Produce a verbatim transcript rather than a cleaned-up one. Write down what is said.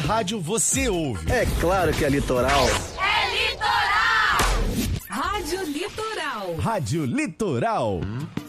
rádio você ouve? É claro que é Litoral. É Litoral! Rádio Litoral. Rádio Litoral.